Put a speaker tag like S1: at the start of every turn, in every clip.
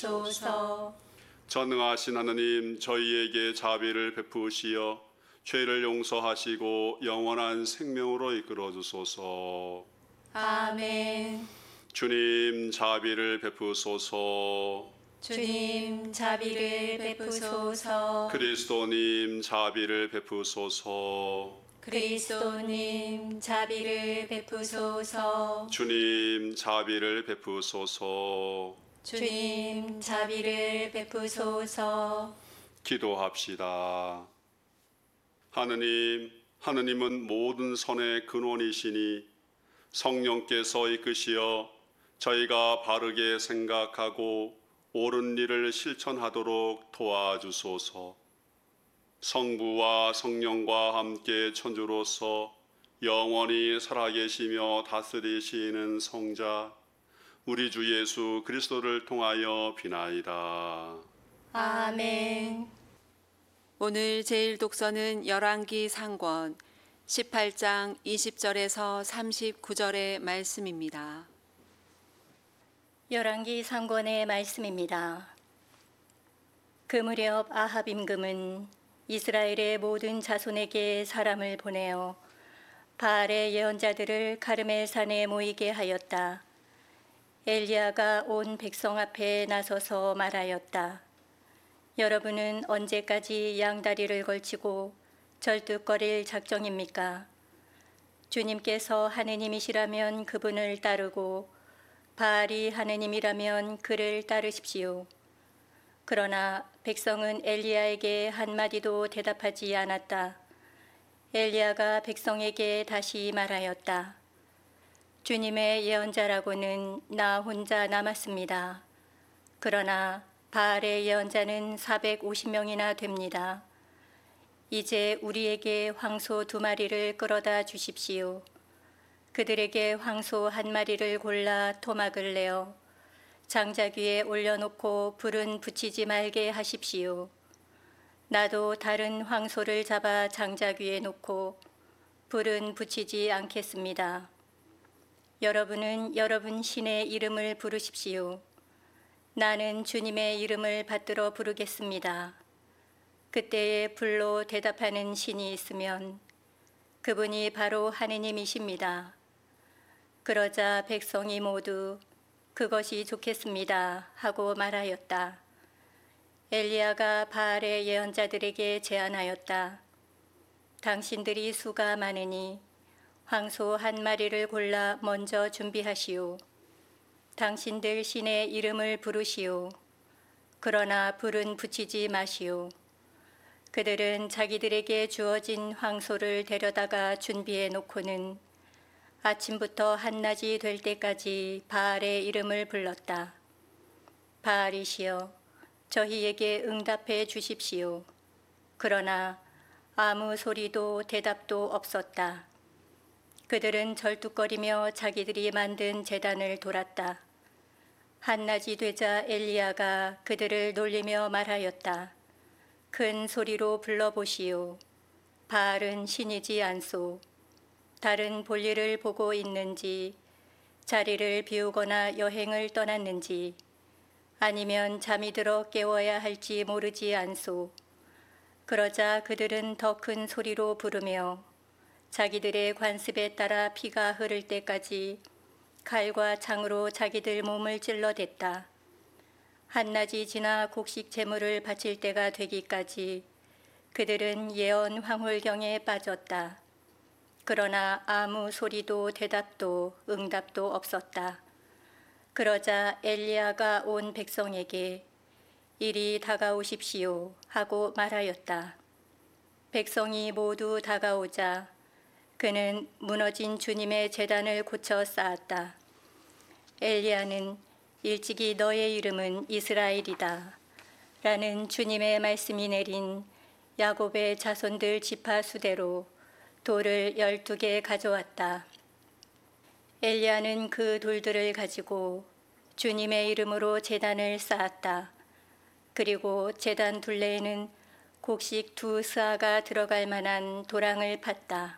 S1: 주옵소서.
S2: 전능하신 하느님, 저희에게 자비를 베푸시어 죄를 용서하시고 영원한 생명으로 이끌어 주소서.
S1: 아멘.
S2: 주님, 자비를 베푸소서.
S1: 주님, 자비를 베푸소서.
S2: 그리스도님, 자비를 베푸소서.
S1: 그리스도님, 자비를 베푸소서.
S2: 주님, 자비를 베푸소서.
S1: 주님, 자비를 베푸소서.
S2: 기도합시다. 하느님은 모든 선의 근원이시니 성령께서 이끄시어 저희가 바르게 생각하고 옳은 일을 실천하도록 도와주소서. 성부와 성령과 함께 천주로서 영원히 살아계시며 다스리시는 성자 우리 주 예수 그리스도를 통하여 비나이다.
S1: 아멘.
S3: 오늘 제일 독서는 열왕기 상권 18장 20절에서 39절의 말씀입니다.
S4: 열왕기 상권의 말씀입니다. 그 무렵 아합 임금은 이스라엘의 모든 자손에게 사람을 보내어 바알의 예언자들을 가르멜 산에 모이게 하였다. 엘리야가 온 백성 앞에 나서서 말하였다. 여러분은 언제까지 양다리를 걸치고 절뚝거릴 작정입니까? 주님께서 하느님이시라면 그분을 따르고 바알이 하느님이라면 그를 따르십시오. 그러나 백성은 엘리야에게 한마디도 대답하지 않았다. 엘리야가 백성에게 다시 말하였다. 주님의 예언자라고는 나 혼자 남았습니다. 그러나 바알의 예언자는 450명이나 됩니다. 이제 우리에게 황소 2마리를 끌어다 주십시오. 그들에게 황소 1마리를 골라 토막을 내어 장작 위에 올려놓고 불은 붙이지 말게 하십시오. 나도 다른 황소를 잡아 장작 위에 놓고 불은 붙이지 않겠습니다. 여러분은 여러분 신의 이름을 부르십시오. 나는 주님의 이름을 받들어 부르겠습니다. 그때에 불로 대답하는 신이 있으면 그분이 바로 하느님이십니다. 그러자 백성이 모두 그것이 좋겠습니다 하고 말하였다. 엘리야가 바알의 예언자들에게 제안하였다. 당신들이 수가 많으니 황소 1마리를 골라 먼저 준비하시오. 당신들 신의 이름을 부르시오. 그러나 불은 붙이지 마시오. 그들은 자기들에게 주어진 황소를 데려다가 준비해 놓고는 아침부터 한낮이 될 때까지 바알의 이름을 불렀다. 바알이시여, 저희에게 응답해 주십시오. 그러나 아무 소리도 대답도 없었다. 그들은 절뚝거리며 자기들이 만든 제단을 돌았다. 한낮이 되자 엘리야가 그들을 놀리며 말하였다. 큰 소리로 불러보시오. 바알은 신이지 않소. 다른 볼일을 보고 있는지, 자리를 비우거나 여행을 떠났는지, 아니면 잠이 들어 깨워야 할지 모르지 않소. 그러자 그들은 더 큰 소리로 부르며 자기들의 관습에 따라 피가 흐를 때까지 칼과 창으로 자기들 몸을 찔러댔다. 한낮이 지나 곡식 제물을 바칠 때가 되기까지 그들은 예언 황홀경에 빠졌다. 그러나 아무 소리도 대답도 응답도 없었다. 그러자 엘리야가 온 백성에게 이리 다가오십시오 하고 말하였다. 백성이 모두 다가오자 그는 무너진 주님의 제단을 고쳐 쌓았다. 엘리야는 일찍이 너의 이름은 이스라엘이다 라는 주님의 말씀이 내린 야곱의 자손들 지파 수대로 돌을 12개 가져왔다. 엘리야는 그 돌들을 가지고 주님의 이름으로 제단을 쌓았다. 그리고 제단 둘레에는 곡식 2스아가 들어갈 만한 도랑을 팠다.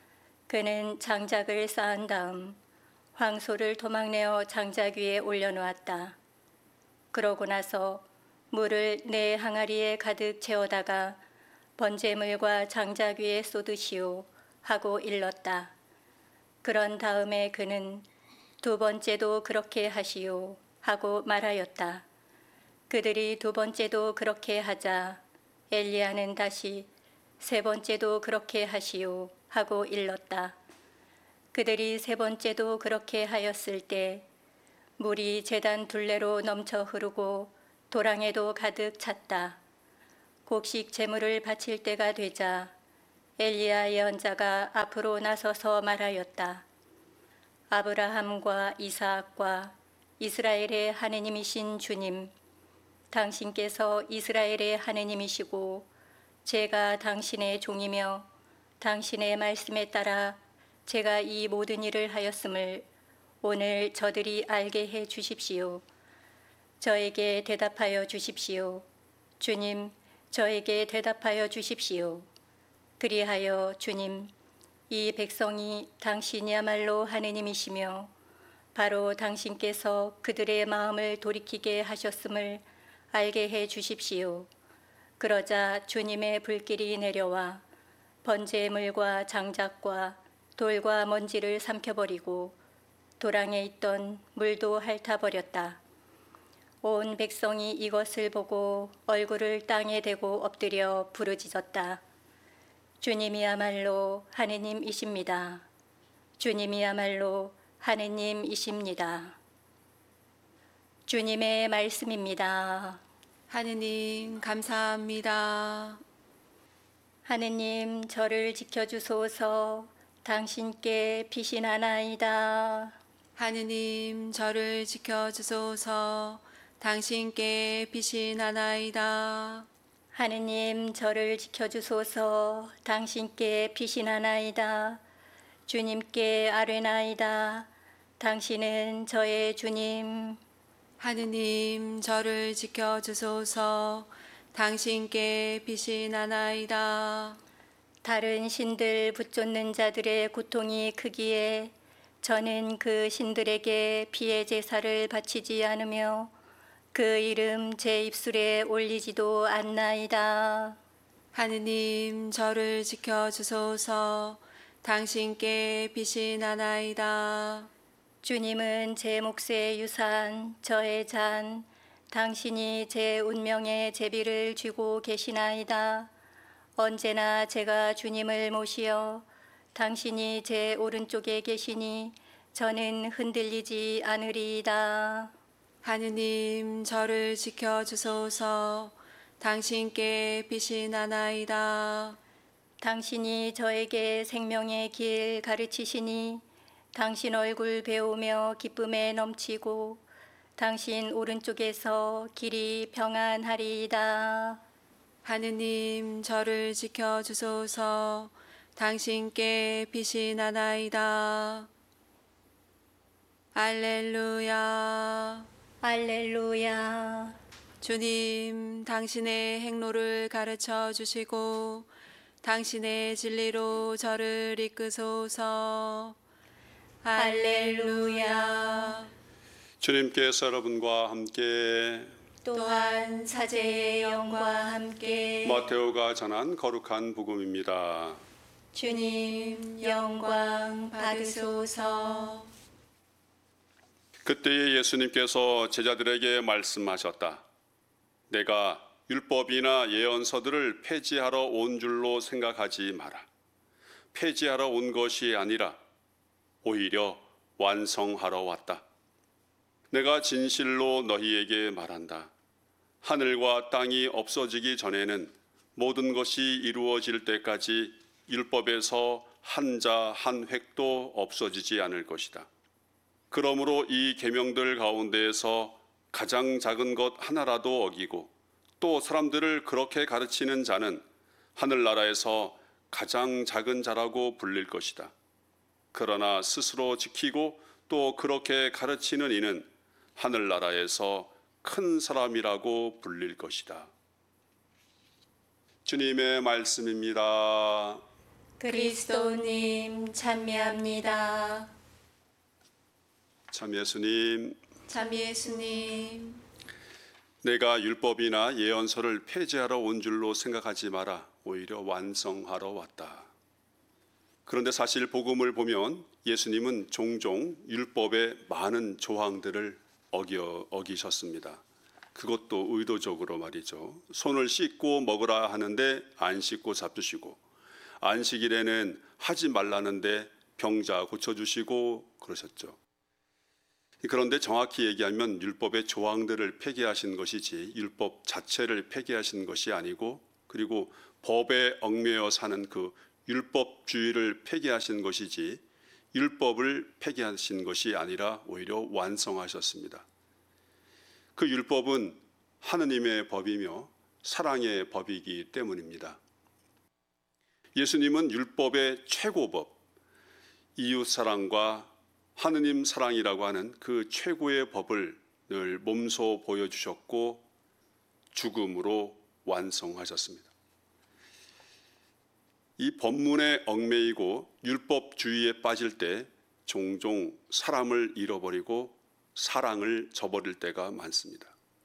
S4: 그는 장작을 쌓은 다음 황소를 도망내어 장작 위에 올려놓았다. 그러고 나서 물을 내 항아리에 가득 채워다가 번제물과 장작 위에 쏟으시오 하고 일렀다. 그런 다음에 그는 두 번째도 그렇게 하시오 하고 말하였다. 그들이 두 번째도 그렇게 하자 엘리야는 다시 세 번째도 그렇게 하시오 하고 일렀다. 그들이 세 번째도 그렇게 하였을 때 물이 제단 둘레로 넘쳐 흐르고 도랑에도 가득 찼다. 곡식 제물을 바칠 때가 되자 엘리야 예언자가 앞으로 나서서 말하였다. 아브라함과 이삭과 이스라엘의 하느님이신 주님, 당신께서 이스라엘의 하느님이시고 제가 당신의 종이며 당신의 말씀에 따라 제가 이 모든 일을 하였음을 오늘 저들이 알게 해 주십시오. 저에게 대답하여 주십시오. 주님, 저에게 대답하여 주십시오. 그리하여 주님, 이 백성이 당신이야말로 하느님이시며 바로 당신께서 그들의 마음을 돌이키게 하셨음을 알게 해 주십시오. 그러자 주님의 불길이 내려와 번제물과 장작과 돌과 먼지를 삼켜버리고 도랑에 있던 물도 핥아버렸다. 온 백성이 이것을 보고 얼굴을 땅에 대고 엎드려 부르짖었다. 주님이야말로 하느님이십니다. 주님이야말로 하느님이십니다. 주님의 말씀입니다.
S3: 하느님 감사합니다.
S4: 하느님 저를 지켜주소서. 당신께 피신하나이다.
S3: 하느님 저를 지켜주소서. 당신께 피신하나이다.
S4: 하느님 저를 지켜주소서. 당신께 피신하나이다. 주님께 아뢰나이다. 당신은 저의 주님.
S3: 하느님 저를 지켜주소서. 당신께 피신하나이다.
S4: 다른 신들 붙쫓는 자들의 고통이 크기에 저는 그 신들에게 피의 제사를 바치지 않으며 그 이름 제 입술에 올리지도 않나이다.
S3: 하느님 저를 지켜주소서. 당신께 피신하나이다.
S4: 주님은 제 몫의 유산, 저의 잔, 당신이 제 운명의 제비를 쥐고 계시나이다. 언제나 제가 주님을 모시어 당신이 제 오른쪽에 계시니 저는 흔들리지 않으리이다.
S3: 하느님 저를 지켜주소서. 당신께 피신하나이다.
S4: 당신이 저에게 생명의 길 가르치시니 당신 얼굴 배우며 기쁨에 넘치고 당신 오른쪽에서 길이 평안하리이다.
S3: 하느님 저를 지켜주소서. 당신께 피신하나이다. 알렐루야.
S4: 알렐루야.
S3: 주님 당신의 행로를 가르쳐 주시고 당신의 진리로 저를 이끄소서. 할렐루야.
S2: 주님께서 여러분과 함께
S1: 또한 사제의 영과 함께
S2: 마테오가 전한 거룩한 복음입니다.
S1: 주님 영광 받으소서.
S2: 그때에 예수님께서 제자들에게 말씀하셨다. 내가 율법이나 예언서들을 폐지하러 온 줄로 생각하지 마라. 폐지하러 온 것이 아니라 오히려 완성하러 왔다. 내가 진실로 너희에게 말한다. 하늘과 땅이 없어지기 전에는 모든 것이 이루어질 때까지 율법에서 한자 한 획도 없어지지 않을 것이다. 그러므로 이 계명들 가운데에서 가장 작은 것 하나라도 어기고 또 사람들을 그렇게 가르치는 자는 하늘나라에서 가장 작은 자라고 불릴 것이다. 그러나 스스로 지키고 또 그렇게 가르치는 이는 하늘나라에서 큰 사람이라고 불릴 것이다. 주님의 말씀입니다.
S1: 그리스도님 찬미합니다.
S2: 참 예수님,
S1: 참 예수님.
S2: 내가 율법이나 예언서를 폐지하러 온 줄로 생각하지 마라. 오히려 완성하러 왔다. 그런데 사실 복음을 보면 예수님은 종종 율법의 많은 조항들을 어기셨습니다. 그것도 의도적으로 말이죠. 손을 씻고 먹으라 하는데 안 씻고 잡수시고, 안식일에는 하지 말라는데 병자 고쳐주시고 그러셨죠. 그런데 정확히 얘기하면 율법의 조항들을 폐기하신 것이지 율법 자체를 폐기하신 것이 아니고, 그리고 법에 얽매여 사는 그 율법주의를 폐기하신 것이지 율법을 폐기하신 것이 아니라 오히려 완성하셨습니다. 그 율법은 하느님의 법이며 사랑의 법이기 때문입니다. 예수님은 율법의 최고법, 이웃사랑과 하느님 사랑이라고 하는 그 최고의 법을 늘 몸소 보여주셨고 죽음으로 완성하셨습니다. 이 법문에 얽매이고 율법주의에 빠질 때 종종 사람을 잃어버리고 사랑을 저버릴 때가 많습니다.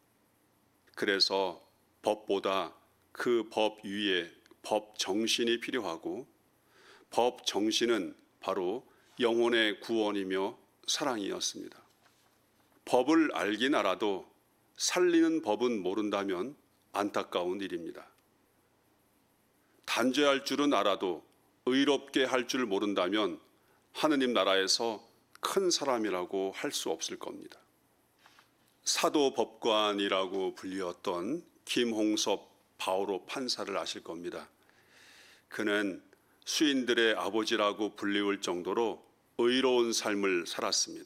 S2: 그래서 법보다 그 법 위에 법 정신이 필요하고, 법 정신은 바로 영혼의 구원이며 사랑이었습니다. 법을 알긴 알아도 살리는 법은 모른다면 안타까운 일입니다. 단죄할 줄은 알아도 의롭게 할 줄 모른다면 하느님 나라에서 큰 사람이라고 할 수 없을 겁니다. 사도법관이라고 불리었던 김홍섭 바오로 판사를 아실 겁니다. 그는 수인들의 아버지라고 불리울 정도로 의로운 삶을 살았습니다.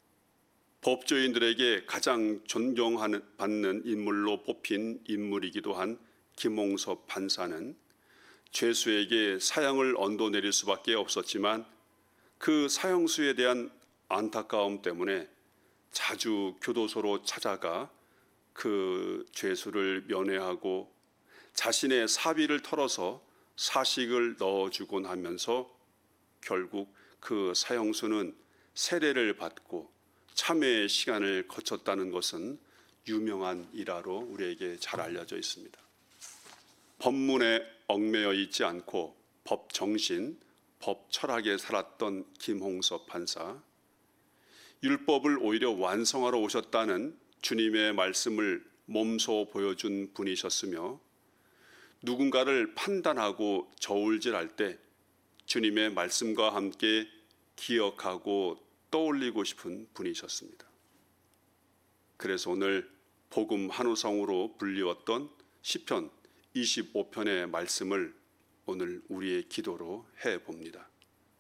S2: 법조인들에게 가장 존경받는 인물로 뽑힌 인물이기도 한 김홍섭 판사는 죄수에게 사형을 언도내릴 수밖에 없었지만 그 사형수에 대한 안타까움 때문에 자주 교도소로 찾아가 그 죄수를 면회하고 자신의 사비를 털어서 사식을 넣어주곤 하면서 결국 그 사형수는 세례를 받고 참회의 시간을 거쳤다는 것은 유명한 일화로 우리에게 잘 알려져 있습니다. 법문에 얽매여 있지 않고 법 정신, 법 철학에 살았던 김홍섭 판사, 율법을 오히려 완성하러 오셨다는 주님의 말씀을 몸소 보여준 분이셨으며, 누군가를 판단하고 저울질할 때 주님의 말씀과 함께 기억하고 떠올리고 싶은 분이셨습니다. 그래서 오늘 복음 한우성으로 불리웠던 시편 25편의 말씀을 오늘 우리의 기도로 해봅니다.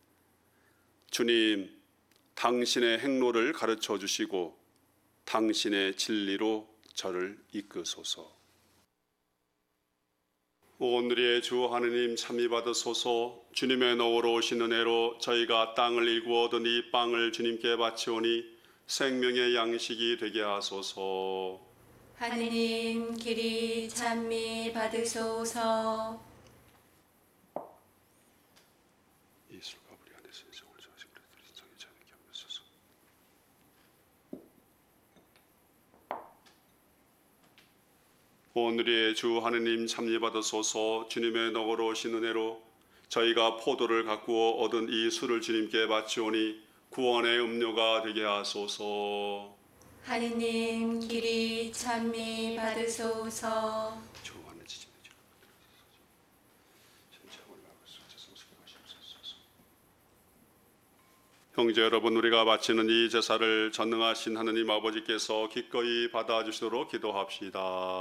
S2: 주님, 당신의 행로를 가르쳐 주시고 당신의 진리로 저를 이끄소서. 오늘의 주 하느님 참히 받으소서. 주님의 너우러 오신 은혜로 저희가 땅을 일구어 얻은 이 빵을 주님께 바치오니 생명의 양식이 되게 하소서.
S1: 하느님 길이 찬미 받으소서.
S2: 예술과 우리 안에서 인생을 저하시고 우리 성의 자유케 하옵소서. 오늘의 주 하느님 참여 받으소서. 주님의 너그러 오신 은혜로 저희가 포도를 가꾸어 얻은 이 술을 주님께 바치오니 구원의 음료가 되게 하소서.
S1: 하느님 길이 찬미 받으소서.
S2: 주와는 지지는 형제 여러분, 우리가 바치는 이 제사를 전능하신 하느님 아버지께서 기꺼이 받아주시도록 기도합시다.